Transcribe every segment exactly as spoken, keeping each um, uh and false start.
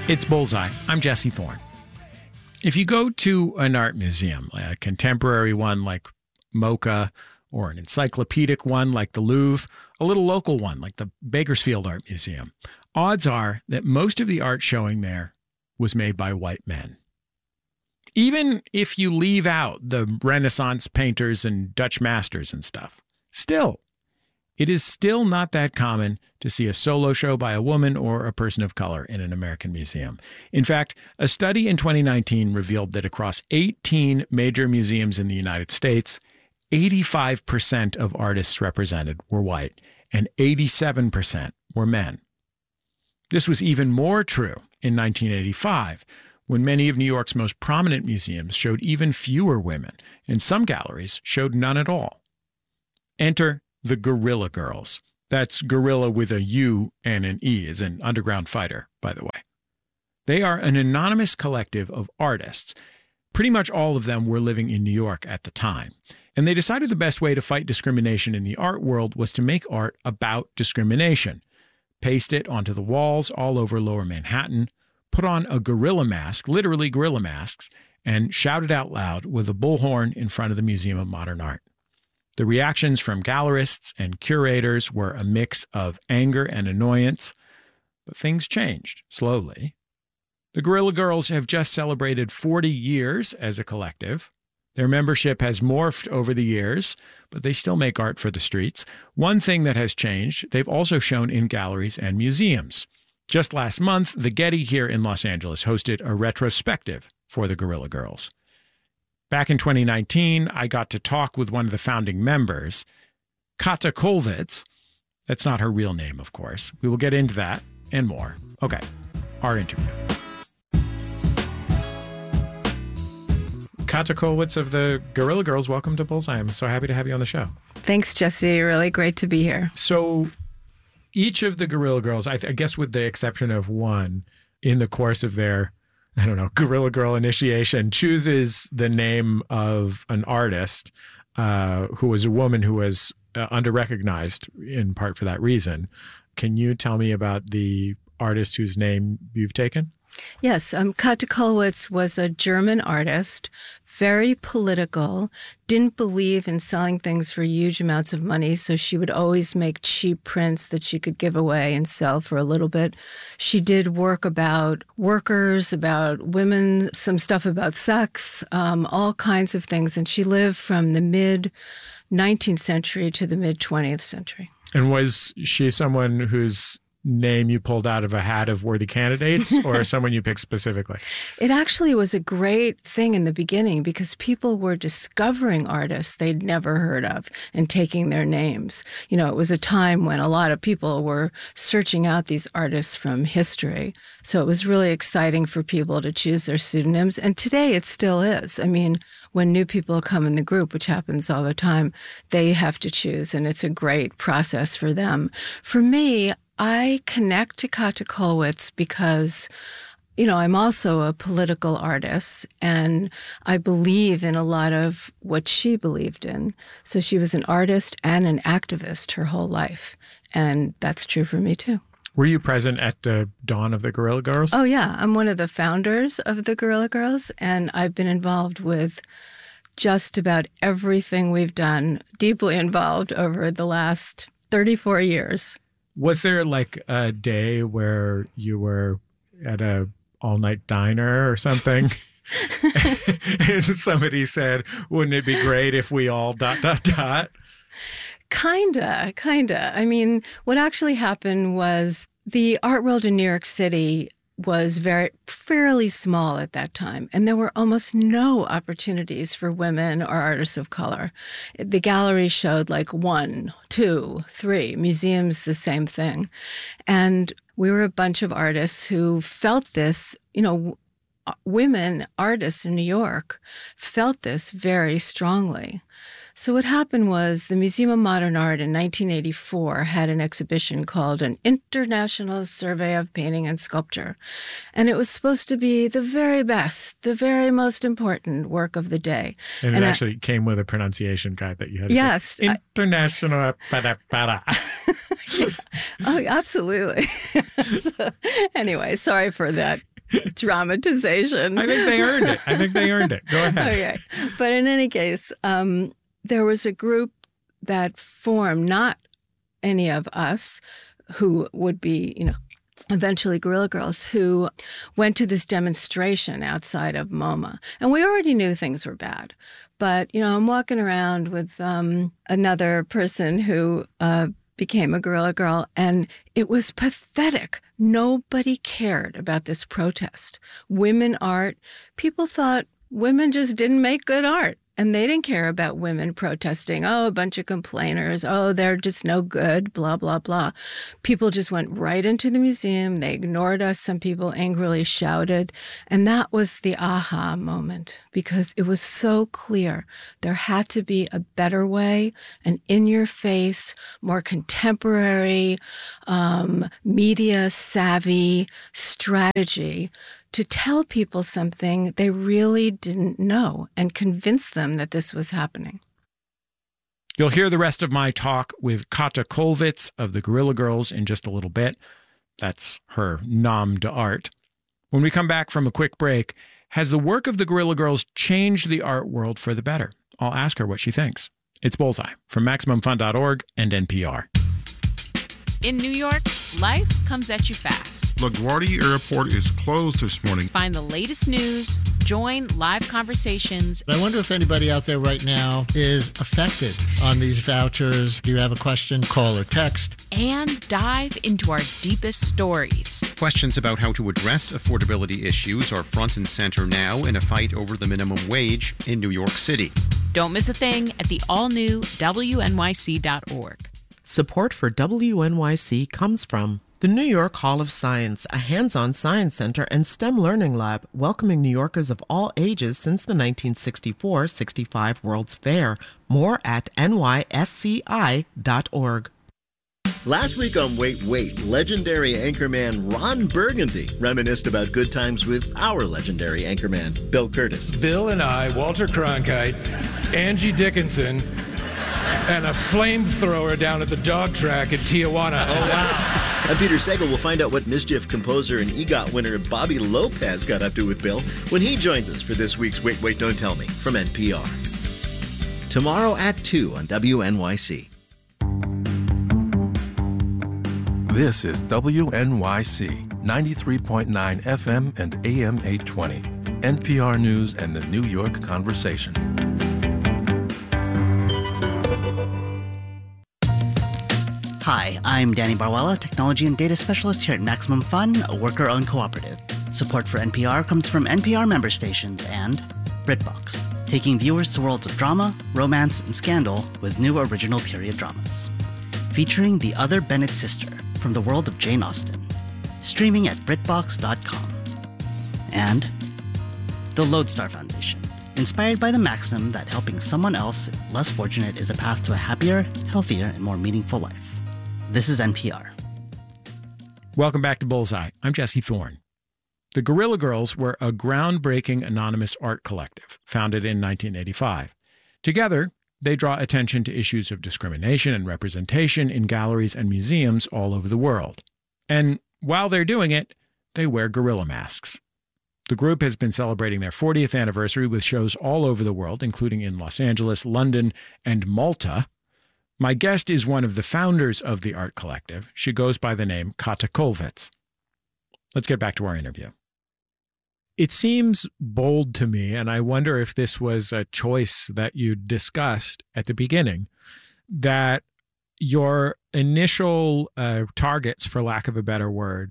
It's Bullseye. I'm Jesse Thorne. If you go to an art museum, a contemporary one like MoCA, or an encyclopedic one like the Louvre, a little local one like the Bakersfield Art Museum, odds are that most of the art showing there was made by white men. Even if you leave out the Renaissance painters and Dutch masters and stuff, still, it is still not that common to see a solo show by a woman or a person of color in an American museum. In fact, a study in twenty nineteen revealed that across eighteen major museums in the United States, eighty-five percent of artists represented were white and eighty-seven percent were men. This was even more true in nineteen eighty-five, when many of New York's most prominent museums showed even fewer women, and some galleries showed none at all. Enter the Guerrilla Girls. That's gorilla with a U and an E, as an underground fighter, by the way. They are an anonymous collective of artists. Pretty much all of them were living in New York at the time. And they decided the best way to fight discrimination in the art world was to make art about discrimination. Paste it onto the walls all over Lower Manhattan, put on a gorilla mask, literally gorilla masks, and shout it out loud with a bullhorn in front of the Museum of Modern Art. The reactions from gallerists and curators were a mix of anger and annoyance, but things changed slowly. The Guerrilla Girls have just celebrated forty years as a collective. Their membership has morphed over the years, but they still make art for the streets. One thing that has changed, they've also shown in galleries and museums. Just last month, the Getty here in Los Angeles hosted a retrospective for the Guerrilla Girls. Back in twenty nineteen, I got to talk with one of the founding members, Kata Kollwitz. That's not her real name, of course. We will get into that and more. Okay, our interview. Kata Kollwitz of the Guerrilla Girls, welcome to Bullseye. I'm so happy to have you on the show. Thanks, Jesse. Really great to be here. So each of the Guerrilla Girls, I, th- I guess with the exception of one, in the course of their, I don't know, Guerrilla Girl initiation, chooses the name of an artist uh, who was a woman who was uh, under-recognized in part for that reason. Can you tell me about the artist whose name you've taken? Yes, um, Kata Kollwitz was a German artist, very political, didn't believe in selling things for huge amounts of money, so she would always make cheap prints that she could give away and sell for a little bit. She did work about workers, about women, some stuff about sex, um, all kinds of things, and she lived from the mid-nineteenth century to the mid-twentieth century. And was she someone whose name you pulled out of a hat of worthy candidates or someone you picked specifically? It actually was a great thing in the beginning because people were discovering artists they'd never heard of and taking their names. You know, it was a time when a lot of people were searching out these artists from history. So it was really exciting for people to choose their pseudonyms. And today it still is. I mean, when new people come in the group, which happens all the time, they have to choose, and it's a great process for them. For me, I connect to Kata Kollwitz because, you know, I'm also a political artist, and I believe in a lot of what she believed in. So she was an artist and an activist her whole life, and that's true for me, too. Were you present at the dawn of the Guerrilla Girls? Oh, yeah. I'm one of the founders of the Guerrilla Girls, and I've been involved with just about everything we've done, deeply involved over the last thirty-four years. Was there like a day where you were at a all-night diner or something? And somebody said, wouldn't it be great if we all dot, dot, dot? Kinda, kinda. I mean, what actually happened was the art world in New York City was very fairly small at that time, and there were almost no opportunities for women or artists of color. The gallery showed like one, two, three, museums the same thing. And we were a bunch of artists who felt this, you know, women artists in New York felt this very strongly. So what happened was the Museum of Modern Art in nineteen eighty-four had an exhibition called an International Survey of Painting and Sculpture. And it was supposed to be the very best, the very most important work of the day. And, and it I, actually came with a pronunciation guide that you had to yes, say. International. Para, para. Yeah. Oh, absolutely. So, anyway, sorry for that dramatization. I think they earned it. I think they earned it. Go ahead. Okay. But in any case, um, there was a group that formed, not any of us who would be, you know, eventually Guerrilla Girls, who went to this demonstration outside of MoMA. And we already knew things were bad. But, you know, I'm walking around with um, another person who uh, became a Guerrilla Girl, and it was pathetic. Nobody cared about this protest. Women art, people thought women just didn't make good art. And they didn't care about women protesting. Oh, a bunch of complainers. Oh, they're just no good, blah, blah, blah. People just went right into the museum. They ignored us. Some people angrily shouted. And that was the aha moment, because it was so clear there had to be a better way, an in-your-face, more contemporary, um, media-savvy strategy to tell people something they really didn't know and convince them that this was happening. You'll hear the rest of my talk with Kata Kollwitz of the Guerrilla Girls in just a little bit. That's her nom d'art. When we come back from a quick break, has the work of the Guerrilla Girls changed the art world for the better? I'll ask her what she thinks. It's Bullseye from Maximum Fun dot org and N P R. In New York, life comes at you fast. LaGuardia Airport is closed this morning. Find the latest news, join live conversations. I wonder if anybody out there right now is affected on these vouchers. Do you have a question? Call or text. And dive into our deepest stories. Questions about how to address affordability issues are front and center now in a fight over the minimum wage in New York City. Don't miss a thing at the all-new W N Y C dot org. Support for W N Y C comes from the New York Hall of Science, a hands-on science center and STEM learning lab welcoming New Yorkers of all ages since the nineteen sixty-four sixty-five World's Fair. More at N Y S C I dot org. Last week on Wait, Wait, legendary anchorman Ron Burgundy reminisced about good times with our legendary anchorman, Bill Curtis. Bill and I, Walter Cronkite, Angie Dickinson, and a flamethrower down at the dog track at Tijuana. Oh, wow. I'm Peter Sagal. We'll find out what Mischief composer and EGOT winner Bobby Lopez got up to with Bill when he joins us for this week's Wait, Wait, Don't Tell Me from N P R. Tomorrow at two on W N Y C. This is W N Y C, ninety-three point nine F M and A M eight twenty. N P R News and the New York Conversation. Hi, I'm Danny Barwella, Technology and Data Specialist here at Maximum Fun, a worker-owned cooperative. Support for N P R comes from N P R member stations and BritBox, taking viewers to worlds of drama, romance, and scandal with new original period dramas. Featuring The Other Bennett Sister from the world of Jane Austen, streaming at Britbox dot com. And the Lodestar Foundation, inspired by the maxim that helping someone else less fortunate is a path to a happier, healthier, and more meaningful life. This is N P R. Welcome back to Bullseye. I'm Jesse Thorne. The Guerrilla Girls were a groundbreaking anonymous art collective founded in nineteen eighty-five. Together, they draw attention to issues of discrimination and representation in galleries and museums all over the world. And while they're doing it, they wear gorilla masks. The group has been celebrating their fortieth anniversary with shows all over the world, including in Los Angeles, London, and Malta. My guest is one of the founders of the art collective. She goes by the name Kata Kollwitz. Let's get back to our interview. It seems bold to me, and I wonder if this was a choice that you discussed at the beginning, that your initial uh, targets, for lack of a better word,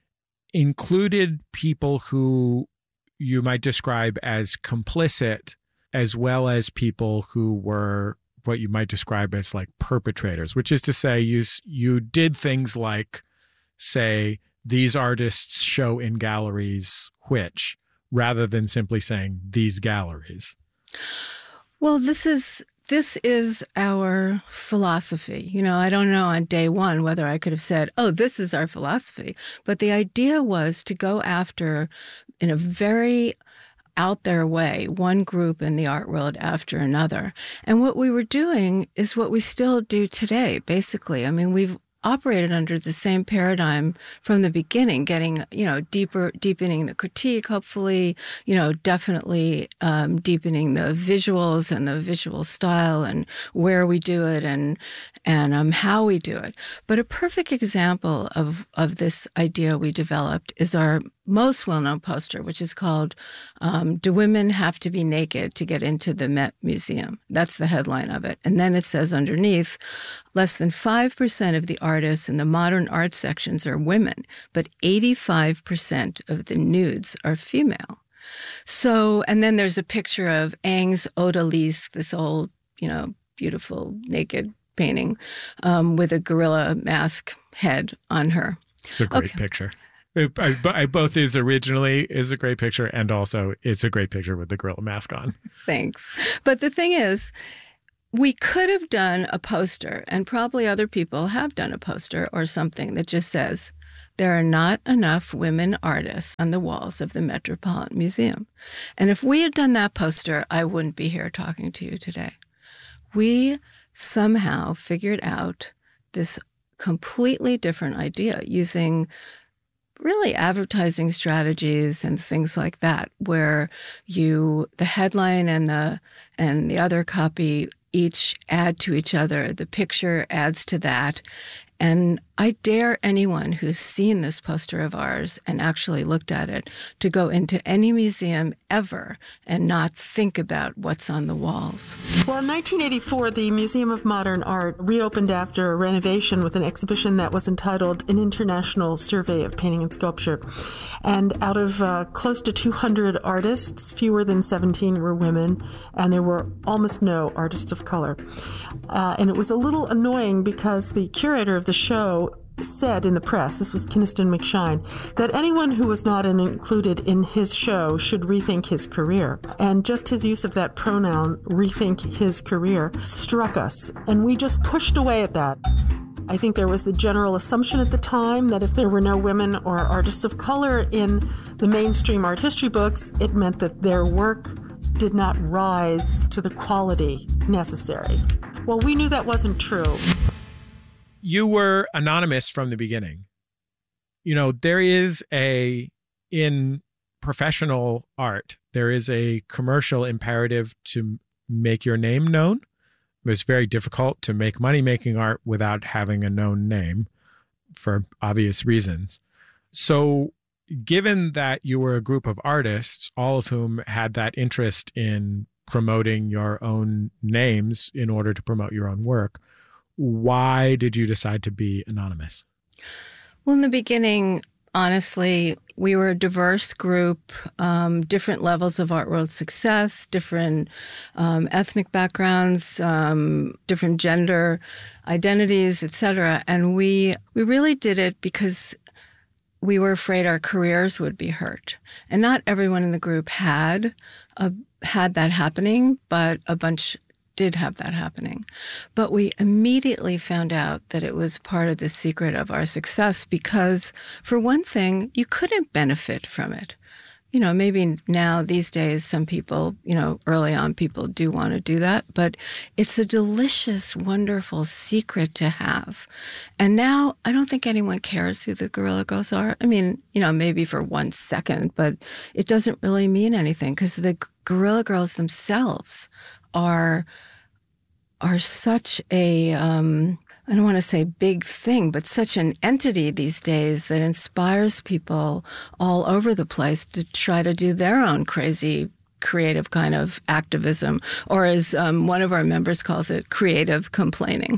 included people who you might describe as complicit, as well as people who were what you might describe as like perpetrators, which is to say you you did things like say these artists show in galleries which, rather than simply saying these galleries. Well, this is this is our philosophy. You know, I don't know on day one whether I could have said, oh, this is our philosophy. But the idea was to go after, in a very out there way, one group in the art world after another. And what we were doing is what we still do today, basically. I mean, we've operated under the same paradigm from the beginning, getting, you know, deeper, deepening the critique, hopefully, you know, definitely um, deepening the visuals and the visual style and where we do it and and um, how we do it. But a perfect example of, of this idea we developed is our most well-known poster, which is called um, Do Women Have to Be Naked to Get into the Met Museum? That's the headline of it. And then it says underneath, less than five percent of the artists in the modern art sections are women, but eighty-five percent of the nudes are female. So, and then there's a picture of Ingres Odalisque, this old, you know, beautiful naked painting um, with a gorilla mask head on her. It's a great okay. picture. I, I, both is originally is a great picture, and also it's a great picture with the gorilla mask on. Thanks. But the thing is, we could have done a poster, and probably other people have done a poster or something that just says, there are not enough women artists on the walls of the Metropolitan Museum. And if we had done that poster, I wouldn't be here talking to you today. We somehow figured out this completely different idea using really advertising strategies and things like that, where you, the headline and the and the other copy each add to each other. The picture adds to that. And I dare anyone who's seen this poster of ours and actually looked at it to go into any museum ever and not think about what's on the walls. Well, in nineteen eighty-four, the Museum of Modern Art reopened after a renovation with an exhibition that was entitled An International Survey of Painting and Sculpture. And out of uh, close to two hundred artists, fewer than seventeen were women, and there were almost no artists of color. Uh, and it was a little annoying because the curator of the show said in the press, this was Kynaston McShine, that anyone who was not included in his show should rethink his career. And just his use of that pronoun, rethink his career, struck us. And we just pushed away at that. I think there was the general assumption at the time that if there were no women or artists of color in the mainstream art history books, it meant that their work did not rise to the quality necessary. Well, we knew that wasn't true. You were anonymous from the beginning. You know, there is a, in professional art, there is a commercial imperative to make your name known. It's very difficult to make money making art without having a known name for obvious reasons. So given that you were a group of artists, all of whom had that interest in promoting your own names in order to promote your own work, why did you decide to be anonymous? Well, in the beginning, honestly, we were a diverse group, um, different levels of art world success, different um, ethnic backgrounds, um, different gender identities, et cetera. And we we really did it because we were afraid our careers would be hurt. And not everyone in the group had a, had that happening, but a bunch did have that happening. But we immediately found out that it was part of the secret of our success because, for one thing, you couldn't benefit from it. You know, maybe now these days some people, you know, early on people do want to do that, but it's a delicious, wonderful secret to have. And now I don't think anyone cares who the Guerrilla Girls are. I mean, you know, maybe for one second, but it doesn't really mean anything because the Guerrilla Girls themselves are are such a, um, I don't want to say big thing, but such an entity these days that inspires people all over the place to try to do their own crazy, creative kind of activism, or as um, one of our members calls it, creative complaining.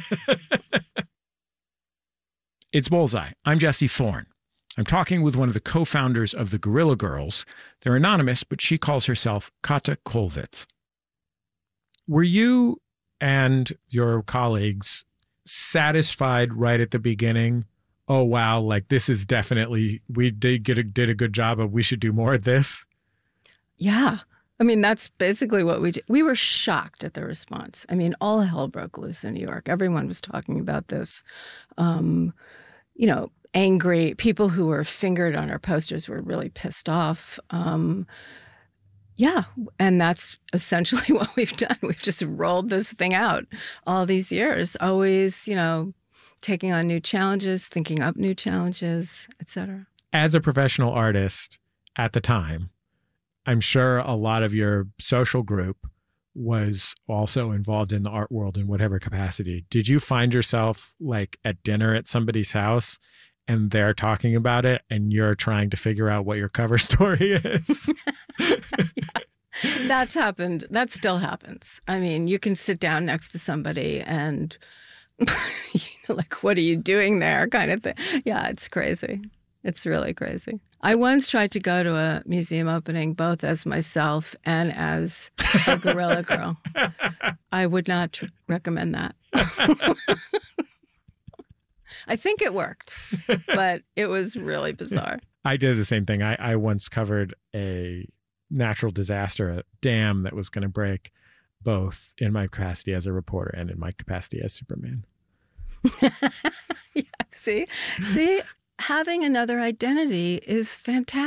It's Bullseye. I'm Jesse Thorne. I'm talking with one of the co-founders of the Guerrilla Girls. They're anonymous, but she calls herself Kata Kollwitz. Were you and your colleagues satisfied right at the beginning? Oh, wow, like this is definitely, we did get a, did a good job of, we should do more of this? Yeah. I mean, that's basically what we did. We were shocked at the response. I mean, all hell broke loose in New York. Everyone was talking about this. Um, you know, angry people who were fingered on our posters were really pissed off. Um Yeah, and that's essentially what we've done. We've just rolled this thing out all these years, always, you know, taking on new challenges, thinking up new challenges, et cetera. As a professional artist at the time, I'm sure a lot of your social group was also involved in the art world in whatever capacity. Did you find yourself like at dinner at somebody's house and they're talking about it and you're trying to figure out what your cover story is? Yeah. That's happened. That still happens. I mean, you can sit down next to somebody and you know, like, what are you doing there kind of thing. Yeah, it's crazy. It's really crazy. I once tried to go to a museum opening both as myself and as a Guerrilla Girl. I would not tr- recommend that. I think it worked, but it was really bizarre. I did the same thing. I, I once covered a natural disaster, a dam that was going to break, both in my capacity as a reporter and in my capacity as Superman. Yeah, see, see, having another identity is fantastic.